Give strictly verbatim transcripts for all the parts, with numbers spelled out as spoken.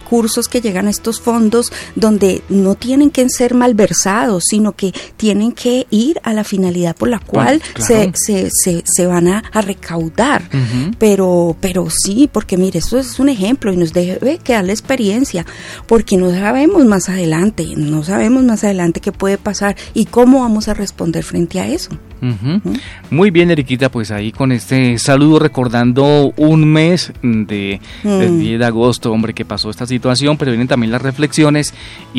recursos que llegan a estos fondos donde no tienen que ser malversados, sino que tienen que ir a la finalidad por la cual bueno, claro. se, se, se, se van a, a recaudar. Uh-huh. Pero, pero sí, porque mire, esto es un ejemplo y nos debe quedar la experiencia, porque no sabemos más adelante, no sabemos más adelante qué puede pasar y cómo vamos a responder frente a eso. Uh-huh. Uh-huh. Muy bien, Eriquita, pues ahí con este saludo recordando un mes de, mm. del diez de agosto, hombre, que pasó esta situación, pero vienen también las reflexiones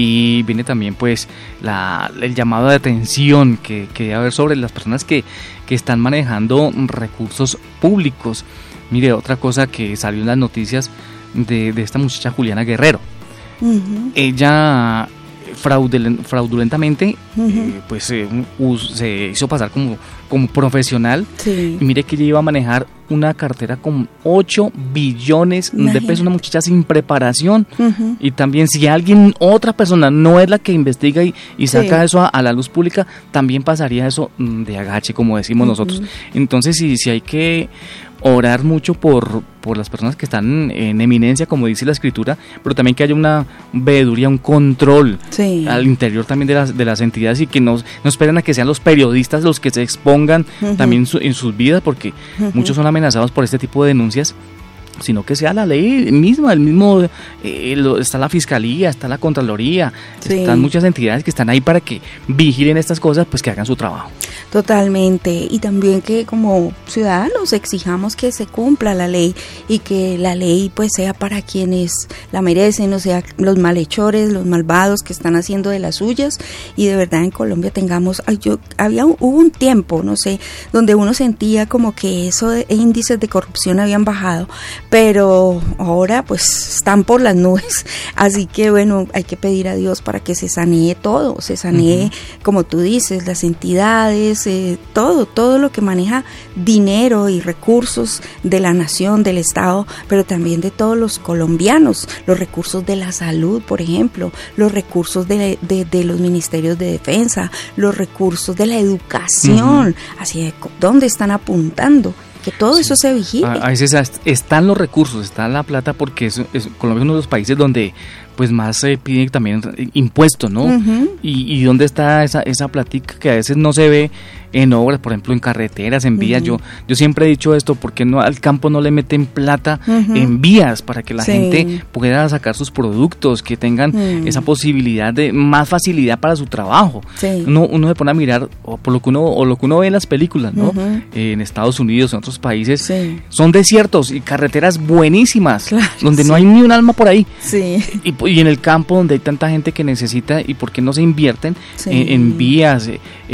y viene también pues la, el llamado de atención que, que debe haber sobre las personas que, que están manejando recursos públicos. Mire, otra cosa que salió en las noticias de, de esta muchacha Juliana Guerrero. Uh-huh. Ella fraudulent, fraudulentamente uh-huh. eh, pues eh, us, se hizo pasar como, como profesional. Sí. Y mire que ella iba a manejar una cartera con ocho billones Imagínate. de pesos, una muchacha sin preparación. Uh-huh. Y también si alguien, otra persona no es la que investiga y, y saca sí. eso a, a la luz pública, también pasaría eso de agache, como decimos uh-huh. nosotros. Entonces si, si hay que orar mucho por, por las personas que están en eminencia, como dice la escritura, pero también que haya una veeduría, un control sí. al interior también de las, de las entidades y que no, no esperen a que sean los periodistas los que se expongan uh-huh. también su, en sus vidas, porque uh-huh. muchos son amenazados por este tipo de denuncias, sino que sea la ley misma, el mismo eh, lo, está la Fiscalía, está la Contraloría, sí. están muchas entidades que están ahí para que vigilen estas cosas, pues que hagan su trabajo. Totalmente, y también que como ciudadanos exijamos que se cumpla la ley y que la ley pues sea para quienes la merecen, o sea, los malhechores, los malvados que están haciendo de las suyas, y de verdad en Colombia tengamos, yo había hubo un tiempo, no sé, donde uno sentía como que esos índices de corrupción habían bajado, pero ahora pues están por las nubes, así que bueno, hay que pedir a Dios para que se sanee todo, se sanee, uh-huh. como tú dices, las entidades, eh, todo, todo lo que maneja dinero y recursos de la nación, del Estado, pero también de todos los colombianos, los recursos de la salud, por ejemplo, los recursos de, de, de los ministerios de defensa, los recursos de la educación, uh-huh. así, ¿dónde están apuntando? Que todo sí. eso se vigile. A, a veces están los recursos, está la plata, porque es, es, Colombia es uno de los países donde pues más se piden también impuestos, ¿no? Uh-huh. Y, y dónde está esa esa platica que a veces no se ve en obras, por ejemplo, en carreteras, en vías. Uh-huh. Yo yo siempre he dicho esto, ¿por qué no al campo no le meten plata uh-huh. en vías para que la sí. gente pueda sacar sus productos, que tengan uh-huh. esa posibilidad de más facilidad para su trabajo? Sí. Uno, uno se pone a mirar o por lo que uno o lo que uno ve en las películas, ¿no? Uh-huh. Eh, en Estados Unidos, en otros países, sí. son desiertos y carreteras buenísimas, claro, donde sí. no hay ni un alma por ahí. Sí. Y, y en el campo donde hay tanta gente que necesita, y por qué no se invierten sí. en, en vías,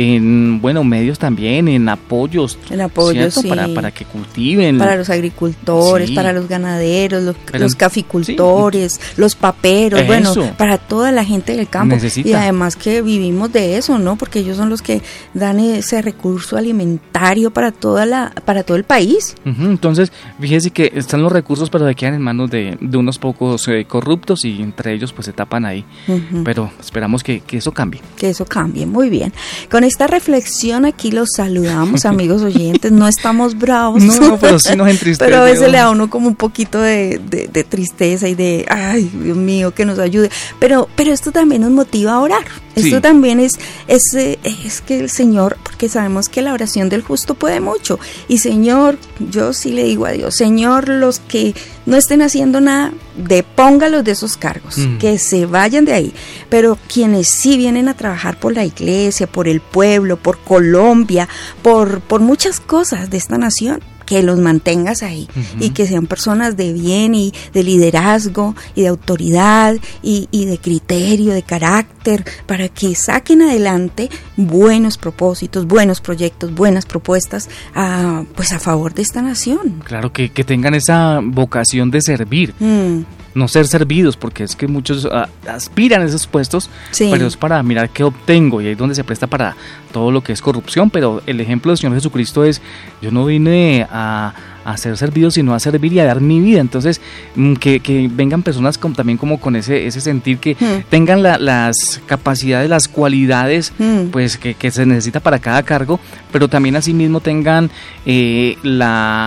en bueno medios también, en apoyos, en apoyos sí. para para que cultiven, para los agricultores, sí. para los ganaderos, los, Pero, los caficultores, sí. los paperos, eso. Bueno, para toda la gente del campo. Necesita. Y además que vivimos de eso, ¿no? Porque ellos son los que dan ese recurso alimentario para toda la para todo el país. Uh-huh. Entonces, fíjese que están los recursos, pero se quedan en manos de, de unos pocos eh, corruptos, y entre ellos pues se tapan ahí. Uh-huh. Pero esperamos que, que eso cambie. Que eso cambie, muy bien. Con esta reflexión aquí los saludamos, amigos oyentes. No estamos bravos. No, no, pero sí nos entristece. Pero a veces le da a uno como un poquito de, de, de tristeza y de, ay, Dios mío, que nos ayude. Pero, pero esto también nos motiva a orar. Esto sí. también es, es, es que el Señor, porque sabemos que la oración del justo puede mucho. Y Señor, yo sí le digo a Dios, Señor, los que no estén haciendo nada, depóngalos de esos cargos, mm. que se vayan de ahí. Pero quienes sí vienen a trabajar por la iglesia, por el pueblo, por Colombia, por, por muchas cosas de esta nación, que los mantengas ahí, uh-huh. y que sean personas de bien y de liderazgo y de autoridad y, y de criterio, de carácter, para que saquen adelante buenos propósitos, buenos proyectos, buenas propuestas a, pues a favor de esta nación. Claro, que, que tengan esa vocación de servir. Mm. No ser servidos, porque es que muchos uh, aspiran a esos puestos, sí. pero es para mirar qué obtengo, y ahí es donde se presta para todo lo que es corrupción. Pero el ejemplo del Señor Jesucristo es, yo no vine a, a ser servido, sino a servir y a dar mi vida. Entonces, que, que vengan personas con, también como con ese, ese sentir, que mm. tengan la, las capacidades, las cualidades mm. pues que, que se necesita para cada cargo, pero también asimismo tengan eh, la...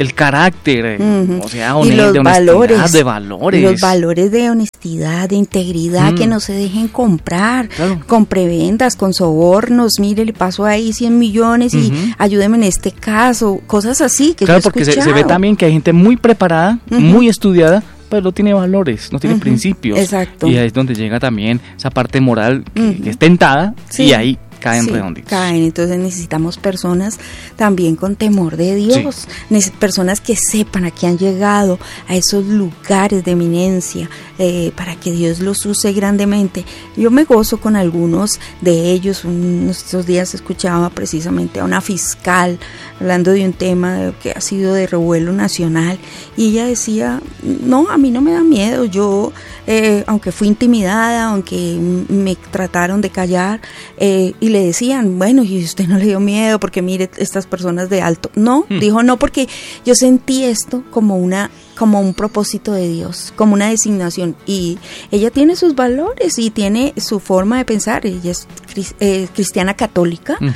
el carácter, uh-huh. o sea, honest, y los de valores, de valores. Los valores de honestidad, de integridad, mm. que no se dejen comprar, claro. con prebendas, con sobornos, mire, le paso ahí cien millones y uh-huh. ayúdeme en este caso, cosas así que claro, yo he porque se, se ve también que hay gente muy preparada, uh-huh. muy estudiada, pero no tiene valores, no tiene uh-huh. principios. Exacto. Y ahí es donde llega también esa parte moral que, uh-huh. que es tentada, sí. y ahí caen sí, redonditos. Caen, entonces necesitamos personas también con temor de Dios, sí. personas que sepan a qué han llegado a esos lugares de eminencia, eh, para que Dios los use grandemente. Yo me gozo con algunos de ellos. Unos estos días escuchaba precisamente a una fiscal hablando de un tema que ha sido de revuelo nacional, y ella decía, no, a mí no me da miedo, yo, eh, aunque fui intimidada, aunque me trataron de callar, eh, y le decían, bueno, y usted no le dio miedo porque mire estas personas de alto. No, hmm. dijo no, porque yo sentí esto como una como un propósito de Dios, como una designación, y ella tiene sus valores y tiene su forma de pensar. Ella es eh, cristiana católica, uh-huh.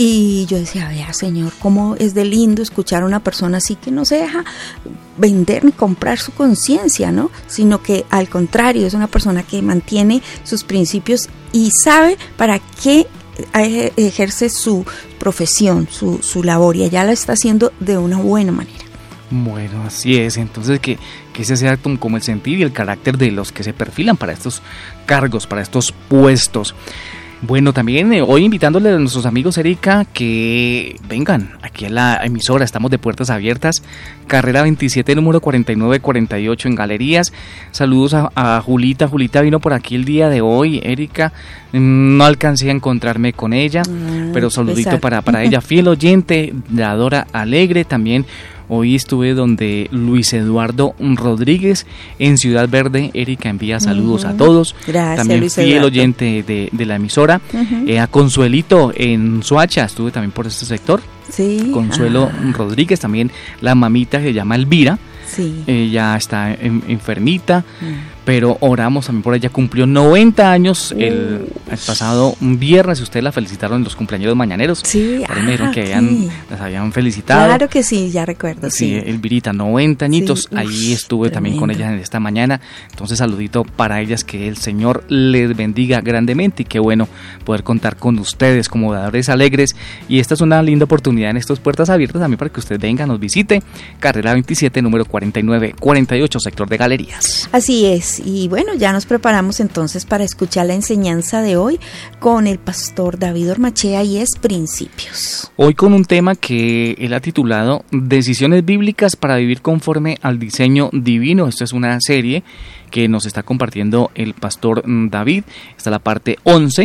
y yo decía, vea, Señor, cómo es de lindo escuchar a una persona así que no se deja vender ni comprar su conciencia, ¿no? Sino que al contrario, es una persona que mantiene sus principios y sabe para qué ejerce su profesión, su, su labor, y ella la está haciendo de una buena manera. Bueno, así es. Entonces que, que ese sea como el sentir y el carácter de los que se perfilan para estos cargos, para estos puestos. Bueno, también eh, hoy invitándole a nuestros amigos, Erika, que vengan aquí a la emisora. Estamos de puertas abiertas, carrera veintisiete, número cuarenta y nueve cuarenta y ocho en Galerías. Saludos a, a Julita. Julita vino por aquí el día de hoy, Erika. No alcancé a encontrarme con ella, ah, pero saludito para, para ella, fiel oyente, la Dora Alegre. También hoy estuve donde Luis Eduardo Rodríguez en Ciudad Verde. Erika envía saludos uh-huh. a todos. Gracias, también Luis fiel Eduardo. oyente de, de la emisora. Uh-huh. Eh, a Consuelito en Soacha, estuve también por este sector. Sí. Consuelo ah. Rodríguez, también la mamita que se llama Elvira. Sí. Ella está en, enfermita, uh-huh. pero oramos también por ella. Cumplió noventa años el, el pasado viernes, y ustedes la felicitaron en los cumpleaños mañaneros. Sí, ah, me dijeron que sí. habían, las habían felicitado. Claro que sí, ya recuerdo. Sí, sí. Elvirita, noventa añitos, sí. ahí estuve Tremendo. También con ellas en esta mañana. Entonces saludito para ellas, que el Señor les bendiga grandemente, y qué bueno poder contar con ustedes como dadores alegres. Y esta es una linda oportunidad en estas puertas abiertas también para que usted venga, nos visite, carrera veintisiete, número cuarenta y nueve cuarenta y ocho, sector de Galerías. Así es, y bueno, ya nos preparamos entonces para escuchar la enseñanza de hoy con el pastor David Ormachea, y es Principios. Hoy con un tema que él ha titulado Decisiones bíblicas para vivir conforme al diseño divino. Esta es una serie que nos está compartiendo el pastor David. Esta es la parte once.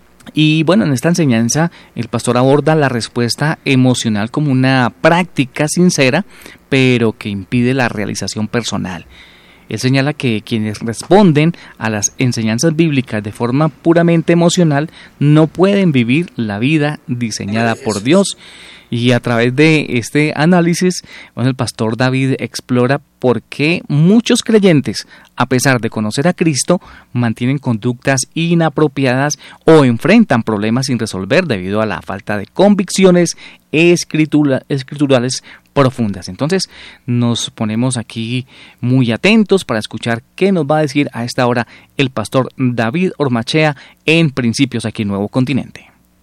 Y bueno, en esta enseñanza el pastor aborda la respuesta emocional como una práctica sincera, pero que impide la realización personal. Él señala que quienes responden a las enseñanzas bíblicas de forma puramente emocional no pueden vivir la vida diseñada por Dios. Y a través de este análisis, bueno, el pastor David explora por qué muchos creyentes, a pesar de conocer a Cristo, mantienen conductas inapropiadas o enfrentan problemas sin resolver debido a la falta de convicciones escritura, escriturales profundas. Entonces nos ponemos aquí muy atentos para escuchar qué nos va a decir a esta hora el pastor David Ormachea en Principios aquí en Nuevo Continente.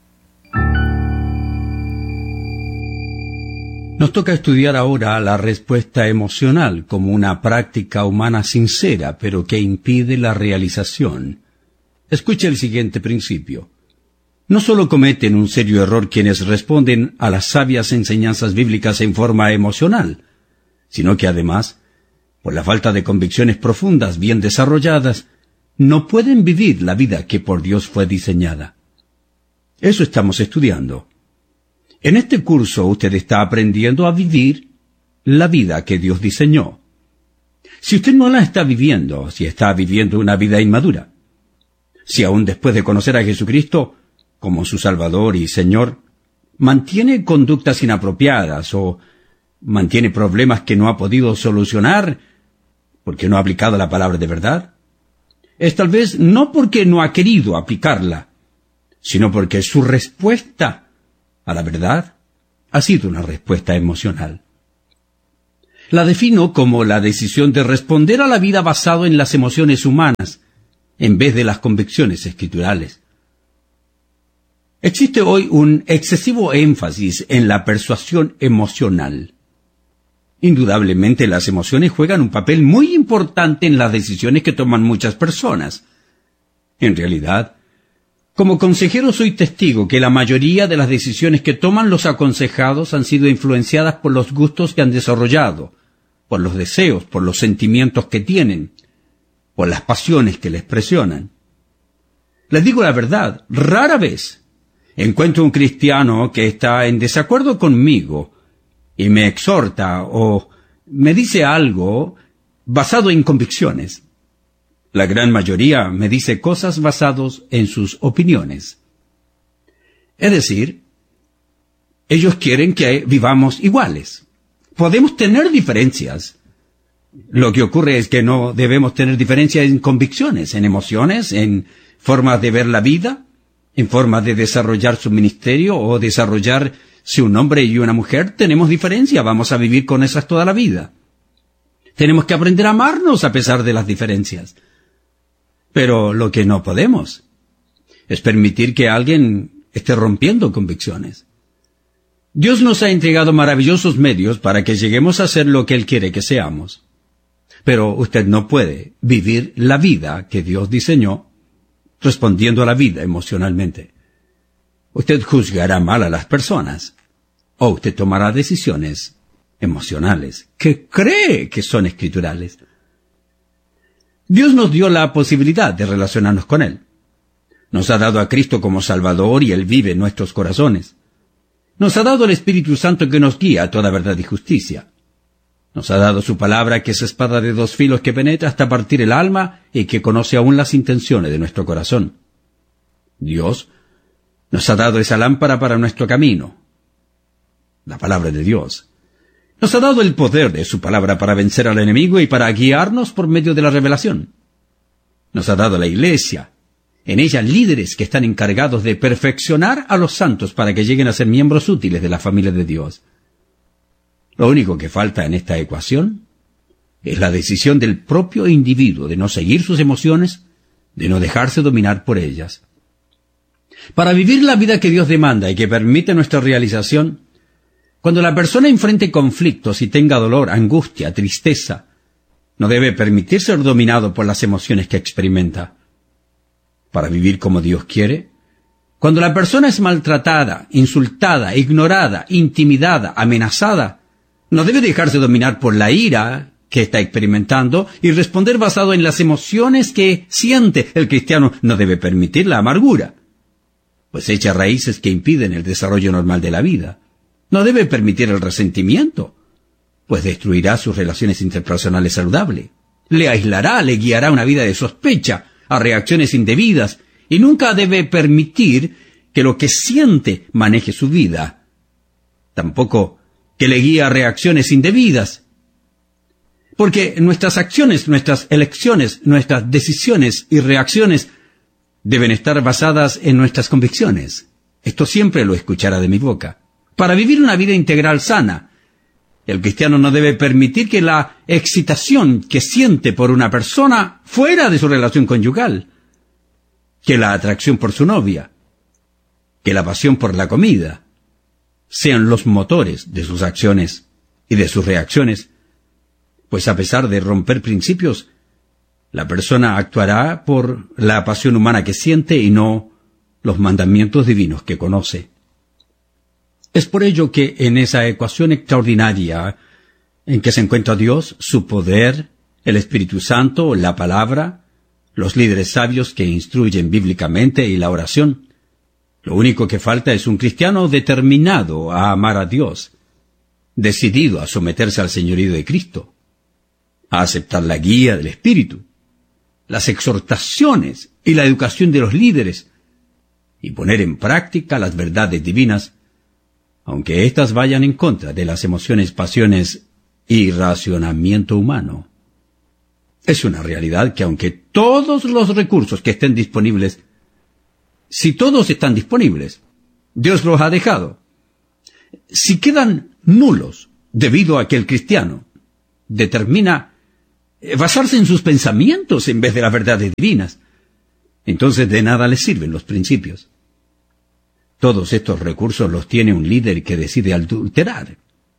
Nos toca estudiar ahora la respuesta emocional como una práctica humana sincera, pero que impide la realización. Escuche el siguiente principio. No solo cometen un serio error quienes responden a las sabias enseñanzas bíblicas en forma emocional, sino que además, por la falta de convicciones profundas bien desarrolladas, no pueden vivir la vida que por Dios fue diseñada. Eso estamos estudiando. En este curso usted está aprendiendo a vivir la vida que Dios diseñó. Si usted no la está viviendo, si está viviendo una vida inmadura, si aún después de conocer a Jesucristo como su Salvador y Señor, mantiene conductas inapropiadas o mantiene problemas que no ha podido solucionar porque no ha aplicado la palabra de verdad, es tal vez no porque no ha querido aplicarla, sino porque su respuesta a la verdad ha sido una respuesta emocional. La defino como la decisión de responder a la vida basado en las emociones humanas, en vez de las convicciones escriturales. Existe hoy un excesivo énfasis en la persuasión emocional. Indudablemente las emociones juegan un papel muy importante en las decisiones que toman muchas personas. En realidad, como consejero soy testigo que la mayoría de las decisiones que toman los aconsejados han sido influenciadas por los gustos que han desarrollado, por los deseos, por los sentimientos que tienen, por las pasiones que les presionan. Les digo la verdad, rara vez encuentro un cristiano que está en desacuerdo conmigo y me exhorta o me dice algo basado en convicciones. La gran mayoría me dice cosas basadas en sus opiniones. Es decir, ellos quieren que vivamos iguales. Podemos tener diferencias. Lo que ocurre es que no debemos tener diferencias en convicciones, en emociones, en formas de ver la vida, en formas de desarrollar su ministerio o desarrollar si un hombre y una mujer tenemos diferencia, vamos a vivir con esas toda la vida. Tenemos que aprender a amarnos a pesar de las diferencias. Pero lo que no podemos es permitir que alguien esté rompiendo convicciones. Dios nos ha entregado maravillosos medios para que lleguemos a ser lo que Él quiere que seamos. Pero usted no puede vivir la vida que Dios diseñó respondiendo a la vida emocionalmente. Usted juzgará mal a las personas, o usted tomará decisiones emocionales que cree que son escriturales. Dios nos dio la posibilidad de relacionarnos con Él. Nos ha dado a Cristo como Salvador y Él vive en nuestros corazones. Nos ha dado el Espíritu Santo que nos guía a toda verdad y justicia. Nos ha dado su palabra que es espada de dos filos que penetra hasta partir el alma y que conoce aún las intenciones de nuestro corazón. Dios nos ha dado esa lámpara para nuestro camino, la palabra de Dios. Nos ha dado el poder de su palabra para vencer al enemigo y para guiarnos por medio de la revelación. Nos ha dado la Iglesia, en ella líderes que están encargados de perfeccionar a los santos para que lleguen a ser miembros útiles de la familia de Dios. Lo único que falta en esta ecuación es la decisión del propio individuo de no seguir sus emociones, de no dejarse dominar por ellas. Para vivir la vida que Dios demanda y que permite nuestra realización, cuando la persona enfrente conflictos y tenga dolor, angustia, tristeza, no debe permitir ser dominado por las emociones que experimenta. Para vivir como Dios quiere, cuando la persona es maltratada, insultada, ignorada, intimidada, amenazada, no debe dejarse dominar por la ira que está experimentando y responder basado en las emociones que siente. El cristiano no debe permitir la amargura, pues echa raíces que impiden el desarrollo normal de la vida. No debe permitir el resentimiento, pues destruirá sus relaciones interpersonales saludables. Le aislará, le guiará a una vida de sospecha, a reacciones indebidas, y nunca debe permitir que lo que siente maneje su vida. Tampoco que le guíe a reacciones indebidas. Porque nuestras acciones, nuestras elecciones, nuestras decisiones y reacciones deben estar basadas en nuestras convicciones. Esto siempre lo escuchará de mi boca. Para vivir una vida integral sana, el cristiano no debe permitir que la excitación que siente por una persona fuera de su relación conyugal, que la atracción por su novia, que la pasión por la comida, sean los motores de sus acciones y de sus reacciones, pues a pesar de romper principios, la persona actuará por la pasión humana que siente y no los mandamientos divinos que conoce. Es por ello que en esa ecuación extraordinaria en que se encuentra Dios, su poder, el Espíritu Santo, la palabra, los líderes sabios que instruyen bíblicamente y la oración, lo único que falta es un cristiano determinado a amar a Dios, decidido a someterse al señorío de Cristo, a aceptar la guía del Espíritu, las exhortaciones y la educación de los líderes, y poner en práctica las verdades divinas, aunque éstas vayan en contra de las emociones, pasiones y racionamiento humano. Es una realidad que aunque todos los recursos que estén disponibles, si todos están disponibles, Dios los ha dejado. Si quedan nulos debido a que el cristiano determina basarse en sus pensamientos en vez de las verdades divinas. Entonces de nada les sirven los principios. Todos estos recursos los tiene un líder que decide adulterar.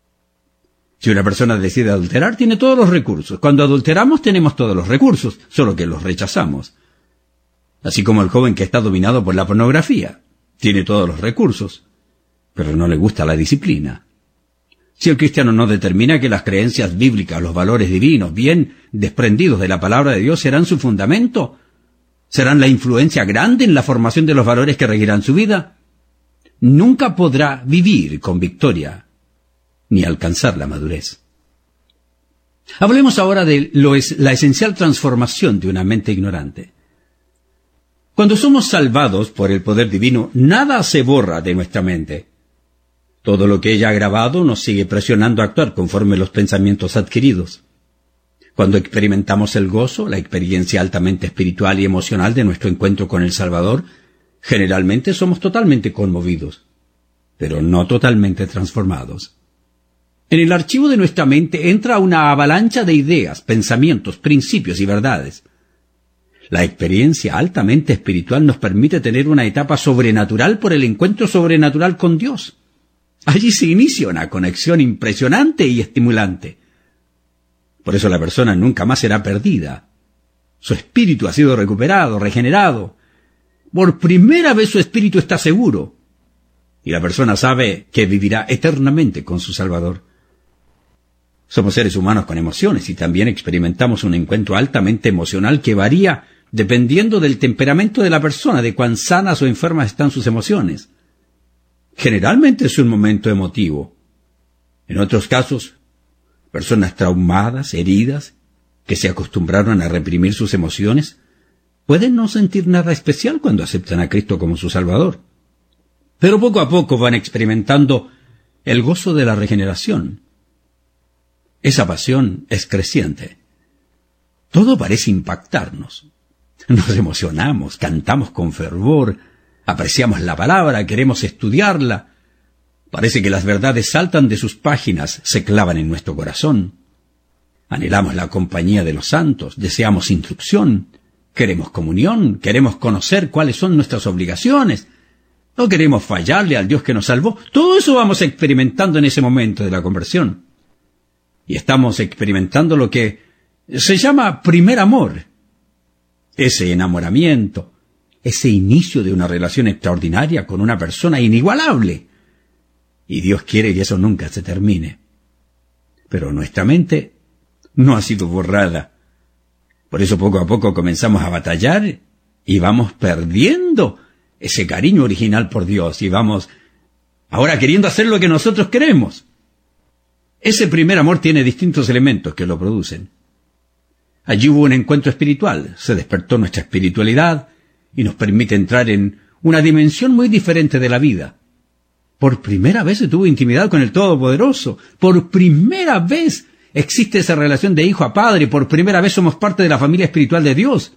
Si una persona decide adulterar, tiene todos los recursos. Cuando adulteramos, tenemos todos los recursos, solo que los rechazamos. Así como el joven que está dominado por la pornografía. Tiene todos los recursos, pero no le gusta la disciplina. Si el cristiano no determina que las creencias bíblicas, los valores divinos, bien desprendidos de la palabra de Dios, serán su fundamento, serán la influencia grande en la formación de los valores que regirán su vida, nunca podrá vivir con victoria ni alcanzar la madurez. Hablemos ahora de lo es, la esencial transformación de una mente ignorante. Cuando somos salvados por el poder divino, nada se borra de nuestra mente. Todo lo que ella ha grabado nos sigue presionando a actuar conforme los pensamientos adquiridos. Cuando experimentamos el gozo, la experiencia altamente espiritual y emocional de nuestro encuentro con el Salvador, generalmente somos totalmente conmovidos, pero no totalmente transformados. En el archivo de nuestra mente entra una avalancha de ideas, pensamientos, principios y verdades. La experiencia altamente espiritual nos permite tener una etapa sobrenatural por el encuentro sobrenatural con Dios. Allí se inicia una conexión impresionante y estimulante. Por eso la persona nunca más será perdida. Su espíritu ha sido recuperado, regenerado. Por primera vez su espíritu está seguro. Y la persona sabe que vivirá eternamente con su Salvador. Somos seres humanos con emociones y también experimentamos un encuentro altamente emocional que varía dependiendo del temperamento de la persona, de cuán sanas o enfermas están sus emociones. Generalmente es un momento emotivo. En otros casos, personas traumadas, heridas, que se acostumbraron a reprimir sus emociones, pueden no sentir nada especial cuando aceptan a Cristo como su Salvador. Pero poco a poco van experimentando el gozo de la regeneración. Esa pasión es creciente. Todo parece impactarnos. Nos emocionamos, cantamos con fervor, apreciamos la palabra, queremos estudiarla. Parece que las verdades saltan de sus páginas, se clavan en nuestro corazón. Anhelamos la compañía de los santos, deseamos instrucción, queremos comunión, queremos conocer cuáles son nuestras obligaciones. No queremos fallarle al Dios que nos salvó. Todo eso vamos experimentando en ese momento de la conversión. Y estamos experimentando lo que se llama primer amor. Ese enamoramiento, ese inicio de una relación extraordinaria con una persona inigualable. Y Dios quiere que eso nunca se termine. Pero nuestra mente no ha sido borrada. Por eso poco a poco comenzamos a batallar y vamos perdiendo ese cariño original por Dios y vamos ahora queriendo hacer lo que nosotros queremos. Ese primer amor tiene distintos elementos que lo producen. Allí hubo un encuentro espiritual, se despertó nuestra espiritualidad y nos permite entrar en una dimensión muy diferente de la vida. Por primera vez se tuvo intimidad con el Todopoderoso. Por primera vez existe esa relación de hijo a padre. Por primera vez somos parte de la familia espiritual de Dios.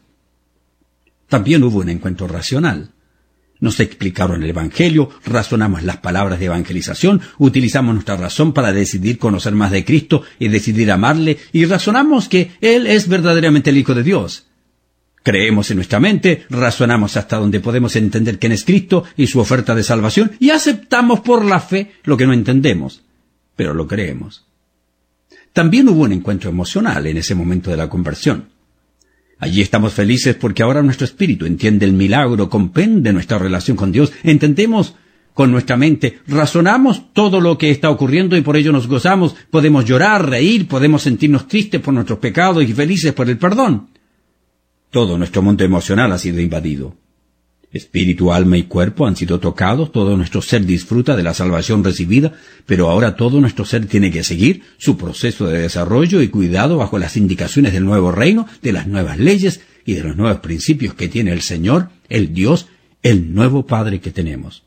También hubo un encuentro racional. Nos explicaron el Evangelio, razonamos las palabras de evangelización, utilizamos nuestra razón para decidir conocer más de Cristo y decidir amarle, y razonamos que Él es verdaderamente el Hijo de Dios. Creemos en nuestra mente, razonamos hasta donde podemos entender quién es Cristo y su oferta de salvación, y aceptamos por la fe lo que no entendemos, pero lo creemos. También hubo un encuentro emocional en ese momento de la conversión. Allí estamos felices porque ahora nuestro espíritu entiende el milagro, comprende nuestra relación con Dios, entendemos con nuestra mente, razonamos todo lo que está ocurriendo y por ello nos gozamos, podemos llorar, reír, podemos sentirnos tristes por nuestros pecados y felices por el perdón. Todo nuestro mundo emocional ha sido invadido. Espíritu, alma y cuerpo han sido tocados, todo nuestro ser disfruta de la salvación recibida, pero ahora todo nuestro ser tiene que seguir su proceso de desarrollo y cuidado bajo las indicaciones del nuevo reino, de las nuevas leyes y de los nuevos principios que tiene el Señor, el Dios, el nuevo Padre que tenemos.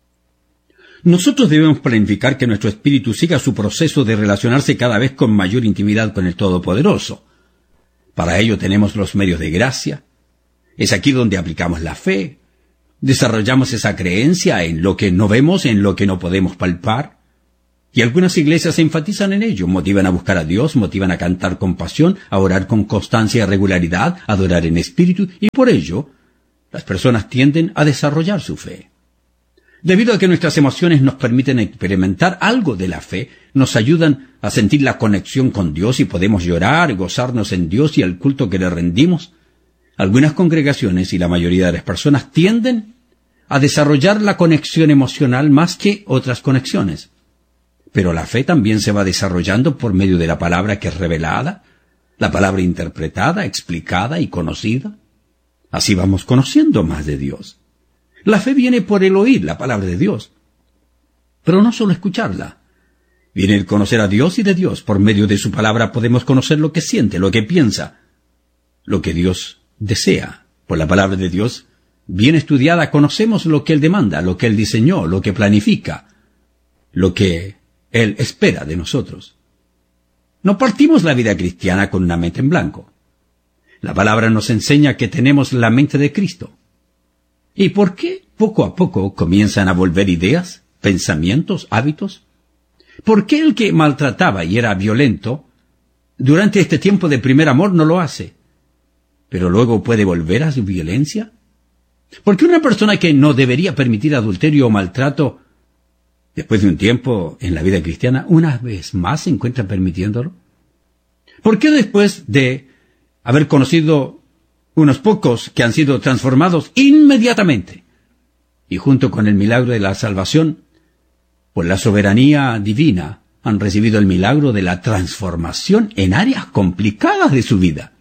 Nosotros debemos planificar que nuestro espíritu siga su proceso de relacionarse cada vez con mayor intimidad con el Todopoderoso. Para ello tenemos los medios de gracia. Es aquí donde aplicamos la fe. Desarrollamos esa creencia en lo que no vemos, en lo que no podemos palpar. Y algunas iglesias se enfatizan en ello, motivan a buscar a Dios, motivan a cantar con pasión, a orar con constancia y regularidad, a adorar en espíritu, y por ello, las personas tienden a desarrollar su fe. Debido a que nuestras emociones nos permiten experimentar algo de la fe, nos ayudan a sentir la conexión con Dios y podemos llorar, gozarnos en Dios y el culto que le rendimos, algunas congregaciones y la mayoría de las personas tienden a desarrollar la conexión emocional más que otras conexiones. Pero la fe también se va desarrollando por medio de la palabra que es revelada, la palabra interpretada, explicada y conocida. Así vamos conociendo más de Dios. La fe viene por el oír la palabra de Dios, pero no solo escucharla. Viene el conocer a Dios y de Dios. Por medio de su palabra podemos conocer lo que siente, lo que piensa, lo que Dios desea. Por la palabra de Dios, bien estudiada, conocemos lo que Él demanda, lo que Él diseñó, lo que planifica, lo que Él espera de nosotros. No partimos la vida cristiana con una mente en blanco. La palabra nos enseña que tenemos la mente de Cristo. ¿Y por qué poco a poco comienzan a volver ideas, pensamientos, hábitos? ¿Por qué el que maltrataba y era violento, durante este tiempo de primer amor no lo hace, pero luego puede volver a su violencia? ¿Por qué una persona que no debería permitir adulterio o maltrato, después de un tiempo en la vida cristiana, una vez más se encuentra permitiéndolo? ¿Por qué después de haber conocido unos pocos que han sido transformados inmediatamente, y junto con el milagro de la salvación, por la soberanía divina, han recibido el milagro de la transformación en áreas complicadas de su vida?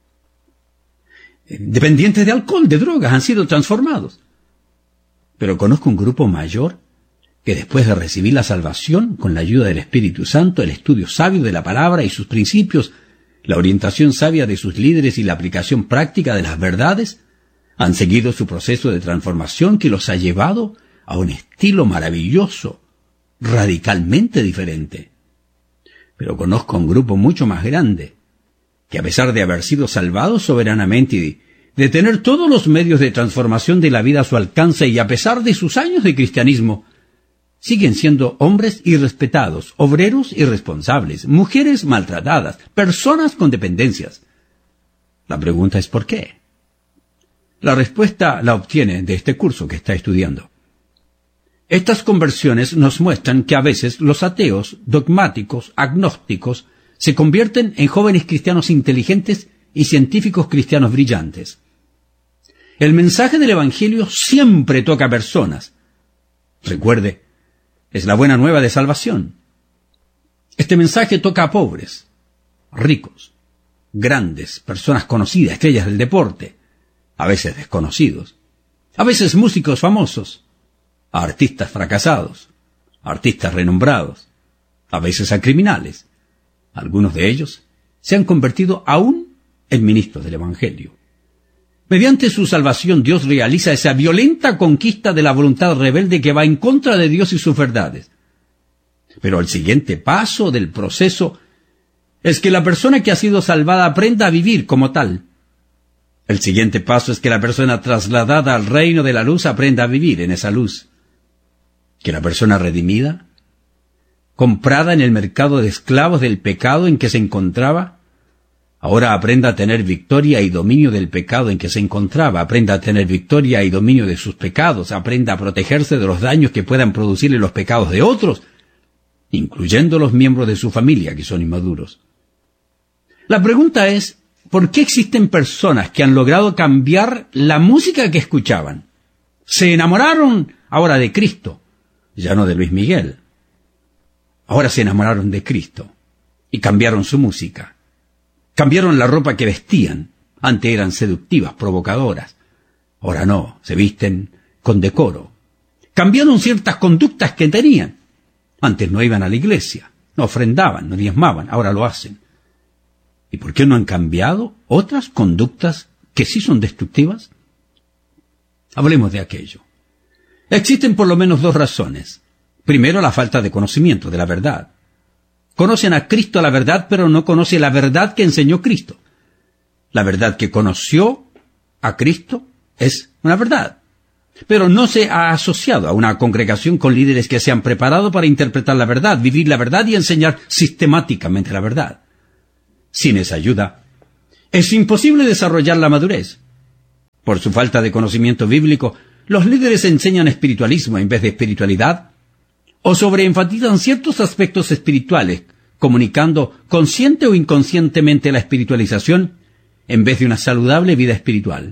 Dependientes de alcohol, de drogas, han sido transformados. Pero conozco un grupo mayor que después de recibir la salvación, con la ayuda del Espíritu Santo, el estudio sabio de la palabra y sus principios, la orientación sabia de sus líderes y la aplicación práctica de las verdades, han seguido su proceso de transformación que los ha llevado a un estilo maravilloso, radicalmente diferente. Pero conozco un grupo mucho más grande, que a pesar de haber sido salvados soberanamente y de tener todos los medios de transformación de la vida a su alcance y a pesar de sus años de cristianismo, siguen siendo hombres irrespetados, obreros irresponsables, mujeres maltratadas, personas con dependencias. La pregunta es ¿por qué? La respuesta la obtiene de este curso que está estudiando. Estas conversiones nos muestran que a veces los ateos, dogmáticos, agnósticos, se convierten en jóvenes cristianos inteligentes y científicos cristianos brillantes. El mensaje del Evangelio siempre toca a personas. Recuerde, es la buena nueva de salvación. Este mensaje toca a pobres, ricos, grandes, personas conocidas, estrellas del deporte, a veces desconocidos, a veces músicos famosos, a artistas fracasados, a artistas renombrados, a veces a criminales. Algunos de ellos se han convertido aún en ministros del Evangelio. Mediante su salvación, Dios realiza esa violenta conquista de la voluntad rebelde que va en contra de Dios y sus verdades. Pero el siguiente paso del proceso es que la persona que ha sido salvada aprenda a vivir como tal. El siguiente paso es que la persona trasladada al reino de la luz aprenda a vivir en esa luz. Que la persona redimida, comprada en el mercado de esclavos del pecado en que se encontraba, ahora aprenda a tener victoria y dominio del pecado en que se encontraba, aprenda a tener victoria y dominio de sus pecados, aprenda a protegerse de los daños que puedan producirle los pecados de otros, incluyendo los miembros de su familia que son inmaduros. La pregunta es, ¿por qué existen personas que han logrado cambiar la música que escuchaban? Se enamoraron ahora de Cristo, ya no de Luis Miguel. Ahora se enamoraron de Cristo y cambiaron su música. Cambiaron la ropa que vestían. Antes eran seductivas, provocadoras. Ahora no, se visten con decoro. Cambiaron ciertas conductas que tenían. Antes no iban a la iglesia, no ofrendaban, no diezmaban, ahora lo hacen. ¿Y por qué no han cambiado otras conductas que sí son destructivas? Hablemos de aquello. Existen por lo menos dos razones. Primero, la falta de conocimiento de la verdad. Conocen a Cristo la verdad, pero no conoce la verdad que enseñó Cristo. La verdad que conoció a Cristo es una verdad. pero no se ha asociado a una congregación con líderes que se han preparado para interpretar la verdad, vivir la verdad y enseñar sistemáticamente la verdad. Sin esa ayuda, es imposible desarrollar la madurez. Por su falta de conocimiento bíblico, los líderes enseñan espiritualismo en vez de espiritualidad, o sobreenfatizan ciertos aspectos espirituales, comunicando consciente o inconscientemente la espiritualización en vez de una saludable vida espiritual.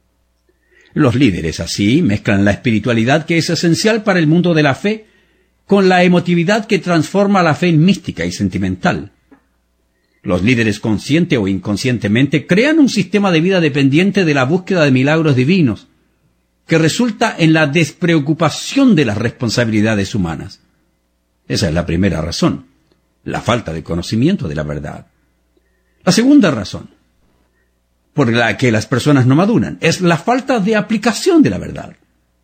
Los líderes así mezclan la espiritualidad que es esencial para el mundo de la fe con la emotividad que transforma la fe en mística y sentimental. Los líderes consciente o inconscientemente crean un sistema de vida dependiente de la búsqueda de milagros divinos, que resulta en la despreocupación de las responsabilidades humanas. Esa es la primera razón, la falta de conocimiento de la verdad. La segunda razón por la que las personas no maduran es la falta de aplicación de la verdad.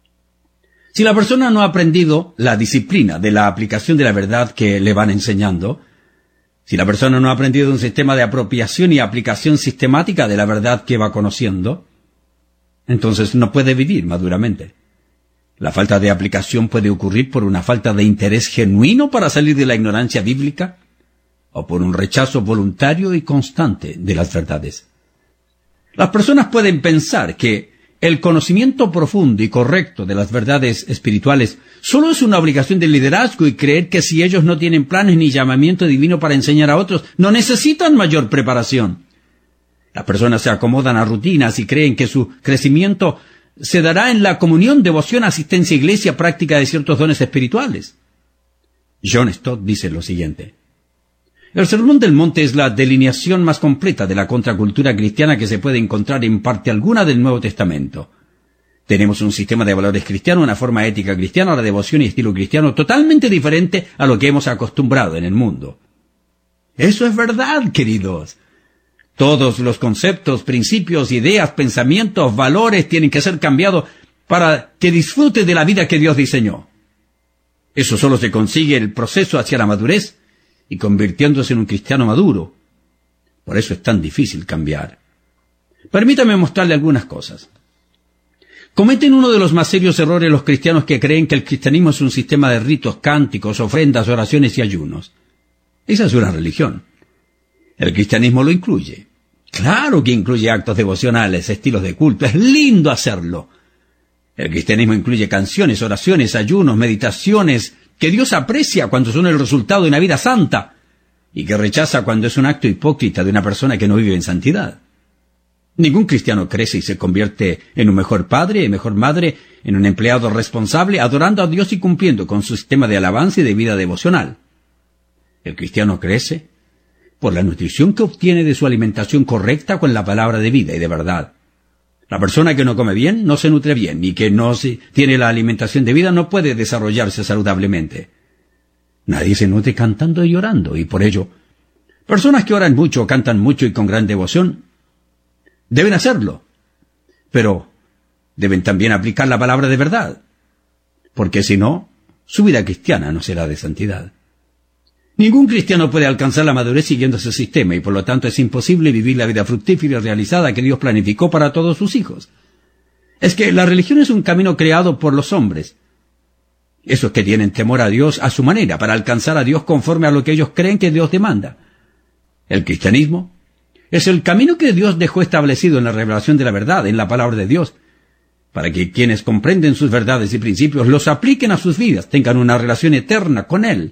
Si la persona no ha aprendido la disciplina de la aplicación de la verdad que le van enseñando, si la persona no ha aprendido un sistema de apropiación y aplicación sistemática de la verdad que va conociendo, entonces no puede vivir maduramente. La falta de aplicación puede ocurrir por una falta de interés genuino para salir de la ignorancia bíblica o por un rechazo voluntario y constante de las verdades. Las personas pueden pensar que el conocimiento profundo y correcto de las verdades espirituales solo es una obligación del liderazgo y creer que si ellos no tienen planes ni llamamiento divino para enseñar a otros, no necesitan mayor preparación. Las personas se acomodan a rutinas y creen que su crecimiento se dará en la comunión, devoción, asistencia a iglesia, práctica de ciertos dones espirituales. John Stott dice lo siguiente: el Sermón del Monte es la delineación más completa de la contracultura cristiana que se puede encontrar en parte alguna del Nuevo Testamento. Tenemos un sistema de valores cristiano, una forma ética cristiana, la devoción y estilo cristiano totalmente diferente a lo que hemos acostumbrado en el mundo. Eso es verdad, queridos. Todos los conceptos, principios, ideas, pensamientos, valores tienen que ser cambiados para que disfrute de la vida que Dios diseñó. Eso solo se consigue en el proceso hacia la madurez y convirtiéndose en un cristiano maduro. Por eso es tan difícil cambiar. Permítame mostrarle algunas cosas. Cometen uno de los más serios errores los cristianos que creen que el cristianismo es un sistema de ritos, cánticos, ofrendas, oraciones y ayunos. Esa es una religión. El cristianismo lo incluye. Claro que incluye actos devocionales, estilos de culto. Es lindo hacerlo. El cristianismo incluye canciones, oraciones, ayunos, meditaciones, que Dios aprecia cuando son el resultado de una vida santa y que rechaza cuando es un acto hipócrita de una persona que no vive en santidad. Ningún cristiano crece y se convierte en un mejor padre y mejor madre, en un empleado responsable, adorando a Dios y cumpliendo con su sistema de alabanza y de vida devocional. El cristiano crece por la nutrición que obtiene de su alimentación correcta con la palabra de vida y de verdad. La persona que no come bien no se nutre bien, y que no se tiene la alimentación de vida no puede desarrollarse saludablemente. Nadie se nutre cantando y orando, y por ello, personas que oran mucho, cantan mucho y con gran devoción, deben hacerlo, pero deben también aplicar la palabra de verdad, porque si no, su vida cristiana no será de santidad. Ningún cristiano puede alcanzar la madurez siguiendo ese sistema y por lo tanto es imposible vivir la vida fructífera y realizada que Dios planificó para todos sus hijos. Es que la religión es un camino creado por los hombres, esos que tienen temor a Dios a su manera, para alcanzar a Dios conforme a lo que ellos creen que Dios demanda. El cristianismo es el camino que Dios dejó establecido en la revelación de la verdad, en la palabra de Dios, para que quienes comprenden sus verdades y principios los apliquen a sus vidas, tengan una relación eterna con Él,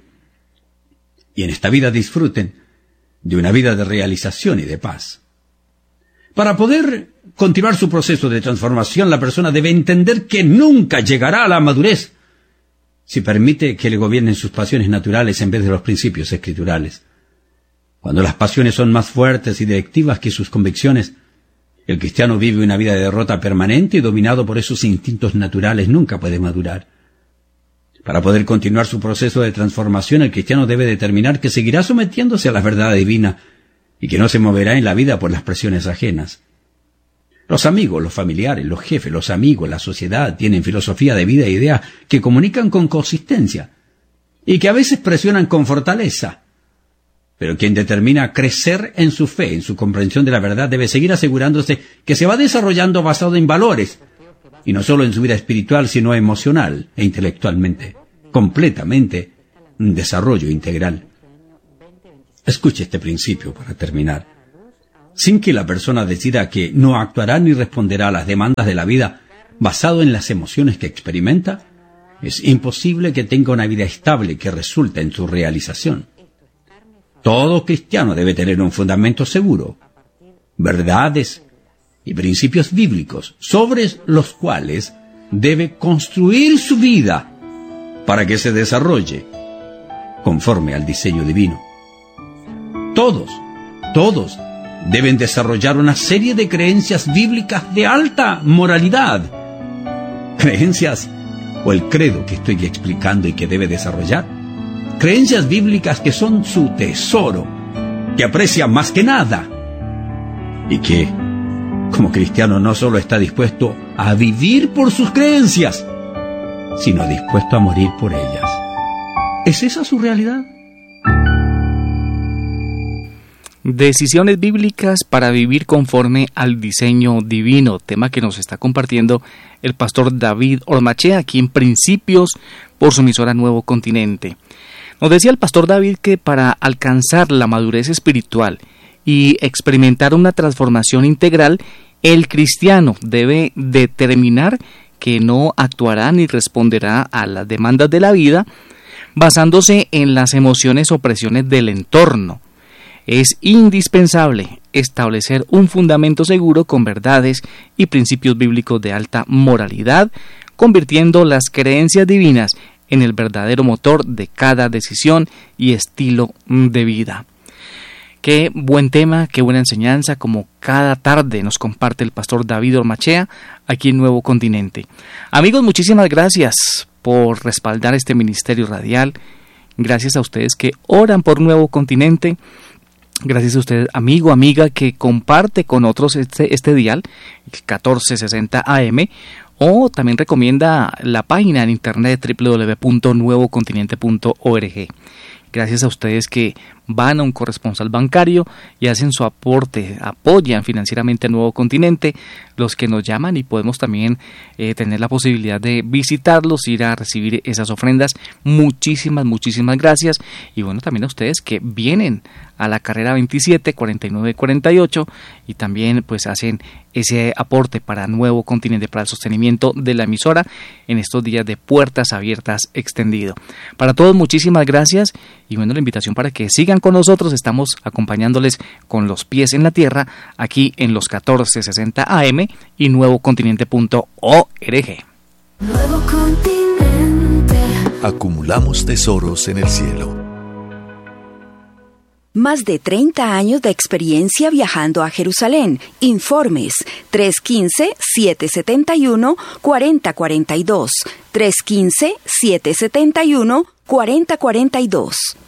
y en esta vida disfruten de una vida de realización y de paz. Para poder continuar su proceso de transformación, la persona debe entender que nunca llegará a la madurez si permite que le gobiernen sus pasiones naturales en vez de los principios escriturales. Cuando las pasiones son más fuertes y directivas que sus convicciones, el cristiano vive una vida de derrota permanente y dominado por esos instintos naturales nunca puede madurar. Para poder continuar su proceso de transformación, el cristiano debe determinar que seguirá sometiéndose a la verdad divina y que no se moverá en la vida por las presiones ajenas. Los amigos, los familiares, los jefes, los amigos, la sociedad tienen filosofía de vida e ideas que comunican con consistencia y que a veces presionan con fortaleza. Pero quien determina crecer en su fe, en su comprensión de la verdad, debe seguir asegurándose que se va desarrollando basado en valores y no solo en su vida espiritual, sino emocional e intelectualmente. Completamente un desarrollo integral. Escuche este principio para terminar. Sin que la persona decida que no actuará ni responderá a las demandas de la vida basado en las emociones que experimenta, es imposible que tenga una vida estable que resulte en su realización. Todo cristiano debe tener un fundamento seguro, verdades y principios bíblicos sobre los cuales debe construir su vida para que se desarrolle conforme al diseño divino. Todos, todos deben desarrollar una serie de creencias bíblicas de alta moralidad. Creencias o el credo que estoy explicando y que debe desarrollar. Creencias bíblicas que son su tesoro, que aprecia más que nada y que, como cristiano, no solo está dispuesto a vivir por sus creencias, sino dispuesto a morir por ellas. ¿Es esa su realidad? Decisiones bíblicas para vivir conforme al diseño divino, tema que nos está compartiendo el pastor David Ormachea aquí en Principios por su emisora Nuevo Continente. Nos decía el pastor David que para alcanzar la madurez espiritual y experimentar una transformación integral, el cristiano debe determinar que no actuará ni responderá a las demandas de la vida basándose en las emociones o presiones del entorno. Es indispensable establecer un fundamento seguro con verdades y principios bíblicos de alta moralidad, convirtiendo las creencias divinas en el verdadero motor de cada decisión y estilo de vida. Qué buen tema, qué buena enseñanza, como cada tarde nos comparte el pastor David Ormachea aquí en Nuevo Continente. Amigos, muchísimas gracias por respaldar este ministerio radial. Gracias a ustedes que oran por Nuevo Continente. Gracias a usted, amigo, amiga, que comparte con otros este, este dial, el catorce sesenta A M, o también recomienda la página en internet doble u doble u doble u punto nuevo continente punto org. Gracias a ustedes que van a un corresponsal bancario y hacen su aporte, apoyan financieramente a Nuevo Continente, los que nos llaman, y podemos también eh, tener la posibilidad de visitarlos, ir a recibir esas ofrendas. Muchísimas, muchísimas gracias. Y bueno, también a ustedes que vienen a la carrera veintisiete cuarenta y nueve cuarenta y ocho y también pues hacen ese aporte para Nuevo Continente, para el sostenimiento de la emisora en estos días de puertas abiertas extendido. Para todos, muchísimas gracias, y bueno, la invitación para que sigan con nosotros. Estamos acompañándoles con los pies en la tierra aquí en los catorce sesenta A M y nuevo continente punto org. Nuevo Continente. Acumulamos tesoros en el cielo. Más de treinta años de experiencia viajando a Jerusalén. Informes tres uno cinco, siete siete uno, cuatro cero cuatro dos. tres uno cinco, siete siete uno, cuatro cero cuatro dos.